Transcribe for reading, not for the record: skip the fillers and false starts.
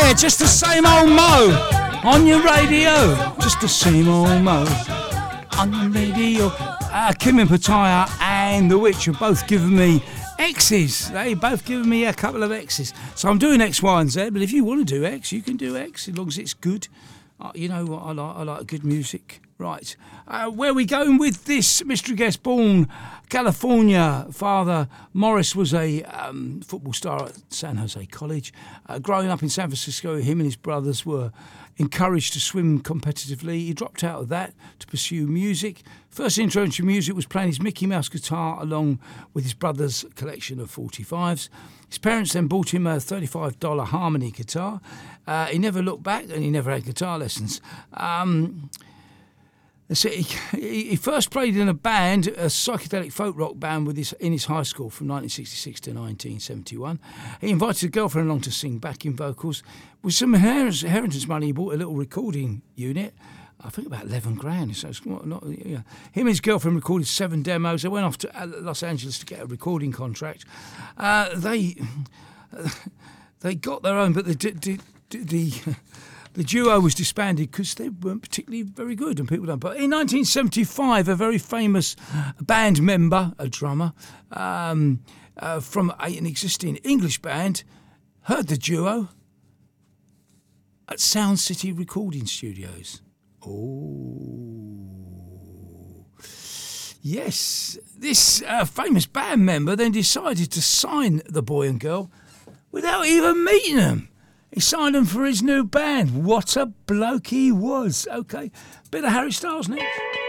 Just the same old Mo on your radio. Just the same old Mo on your radio. Kim and Pattaya and The Witch have both given me X's. They both given me a couple of X's. So I'm doing X, Y and Z, but if you want to do X, you can do X as long as it's good. You know what I like? I like good music. Right. Where are we going with this mystery guest? Born California. Father Morris was a football star at San Jose College. Growing up in San Francisco, him and his brothers were encouraged to swim competitively. He dropped out of that to pursue music. First intro into music was playing his Mickey Mouse guitar along with his brother's collection of 45s. His parents then bought him a $35 Harmony guitar. He never looked back and he never had guitar lessons. He first played in a band, a psychedelic folk rock band in his high school from 1966 to 1971. He invited a girlfriend along to sing backing vocals. With some inheritance money, he bought a little recording unit, I think about 11 grand. So it's not, yeah. Him and his girlfriend recorded 7 demos. They went off to Los Angeles to get a recording contract. They got their own, but the duo was disbanded because they weren't particularly very good and people don't. But in 1975, a very famous band member, a drummer, from an existing English band, heard the duo at Sound City Recording Studios. Oh. Yes, this famous band member then decided to sign the boy and girl without even meeting them. He signed them for his new band. What a bloke he was. Okay, bit of Harry Styles next.